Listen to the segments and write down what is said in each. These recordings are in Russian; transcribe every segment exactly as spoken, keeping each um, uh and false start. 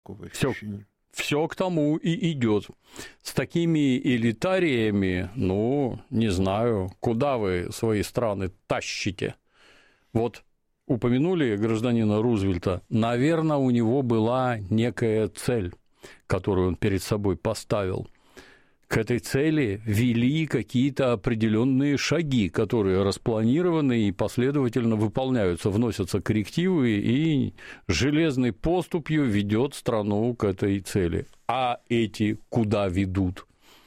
Все, все к тому и идет. С такими элитариями, ну, не знаю, куда вы свои страны тащите. Вот упомянули гражданина Рузвельта. Наверное, у него была некая цель, которую он перед собой поставил. К этой цели вели какие-то определенные шаги, которые распланированы и последовательно выполняются, вносятся коррективы, и железной поступью ведет страну к этой цели. А эти куда ведут?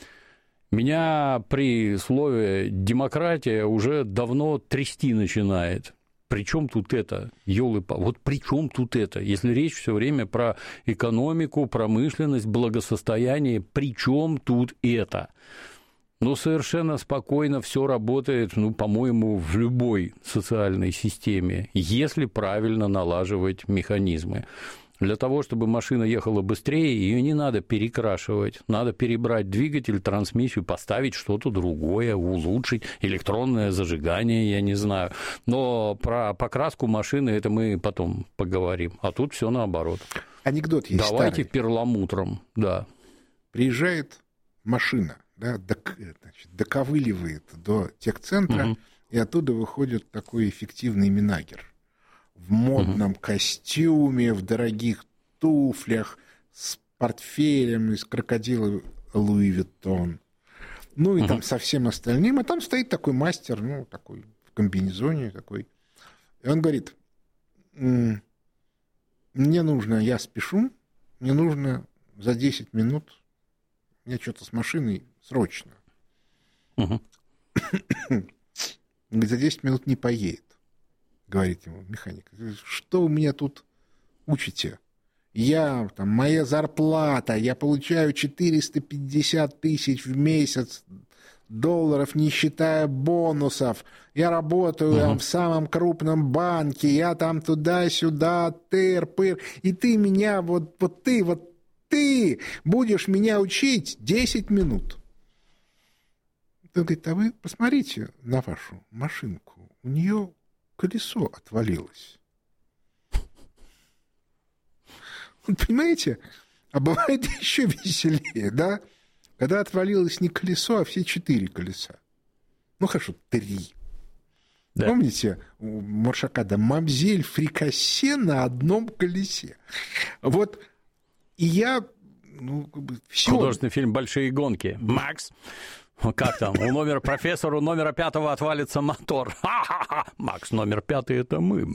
Меня при слове «демократия» уже давно трясти начинает. При чем тут это, ёлы-палы? Вот при чем тут это? Если речь все время про экономику, промышленность, благосостояние, при чем тут это? Ну, совершенно спокойно все работает, ну, по-моему, в любой социальной системе, если правильно налаживать механизмы. Для того, чтобы машина ехала быстрее, ее не надо перекрашивать, надо перебрать двигатель, трансмиссию, поставить что-то другое, улучшить, электронное зажигание, я не знаю. Но про покраску машины это мы потом поговорим, а тут все наоборот. Анекдот есть Давайте старый. перламутром, да. Приезжает машина, да, док, значит, доковыливает до техцентра, угу. и оттуда выходит такой эффективный минагер. В модном угу. костюме, в дорогих туфлях, с портфелем из крокодила Луи Виттон. Ну и угу. там со всем остальным. А там стоит такой мастер, ну, такой в комбинезоне такой. И он говорит: мне нужно, я спешу, мне нужно за десять минут, мне что-то с машиной срочно. Угу. Говорит, за десять минут не поедет. Говорит ему механик: что вы меня тут учите? Я, там, моя зарплата, я получаю четыреста пятьдесят тысяч в месяц долларов, не считая бонусов. Я работаю uh-huh. там, в самом крупном банке, я там туда-сюда, тыр-пыр, и ты меня, вот, вот ты, вот ты будешь меня учить десять минут. Он говорит: а вы посмотрите на вашу машинку, у нее колесо отвалилось. Вот понимаете? А бывает еще веселее, да? Когда отвалилось не колесо, а все четыре колеса. Ну, хорошо, три. Да. Помните у Маршака «Мамзель фрикасе на одном колесе»? Вот, и я... Ну, как бы, всё. Художественный фильм «Большие гонки». Макс... Как там? У номера профессора, у номера пятого отвалится мотор. Ха-ха-ха! Макс, номер пятый — это мы.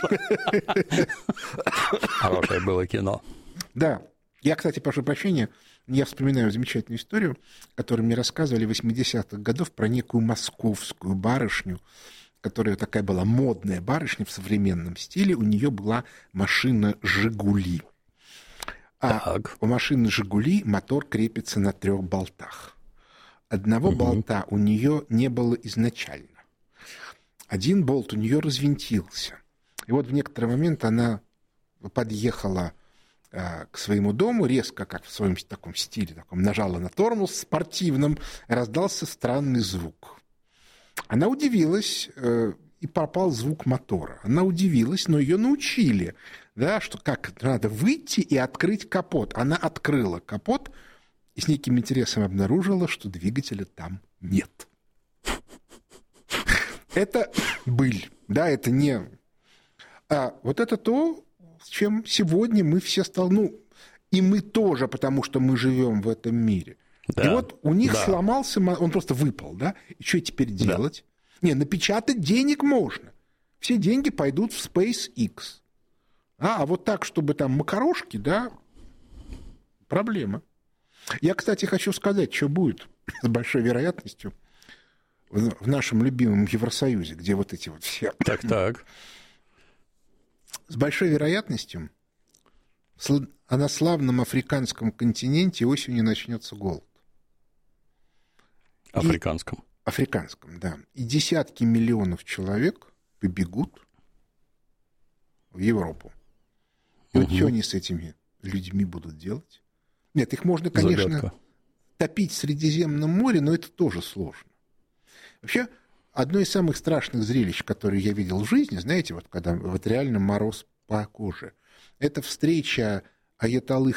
Хорошее было кино. Да. Я, кстати, прошу прощения, я вспоминаю замечательную историю, которую мне рассказывали в восьмидесятых годах про некую московскую барышню, которая такая была модная барышня в современном стиле. У нее была машина «Жигули». А так. у машины «Жигули» мотор крепится на трех болтах. Одного угу. болта у нее не было изначально. Один болт у нее развинтился. И вот в некоторый момент она подъехала а, к своему дому, резко, как в своем таком стиле, таком, нажала на тормоз спортивном, раздался странный звук. Она удивилась, э, и пропал звук мотора. Она удивилась, но ее научили, да, что как надо выйти и открыть капот. Она открыла капот и с неким интересом обнаружила, что двигателя там нет. Это быль, да, это не... А вот это то, с чем сегодня мы все стали... Ну, и мы тоже, потому что мы живем в этом мире. Да, и вот у них да. сломался, он просто выпал, да? И что теперь делать? Да. Не, напечатать денег можно. Все деньги пойдут в SpaceX. А, а вот так, чтобы там макарошки, да, проблема. Я, кстати, хочу сказать, что будет с большой вероятностью в нашем любимом Евросоюзе, где вот эти вот все... Так, так. С большой вероятностью а на славном африканском континенте осенью начнется голод. Африканском. И... Африканском, да. И десятки миллионов человек побегут в Европу. И угу. вот что они с этими людьми будут делать? Нет, их можно, конечно, Загадка. топить в Средиземном море, но это тоже сложно. Вообще, одно из самых страшных зрелищ, которые я видел в жизни, знаете, вот когда вот реально мороз по коже, это встреча Аятоллы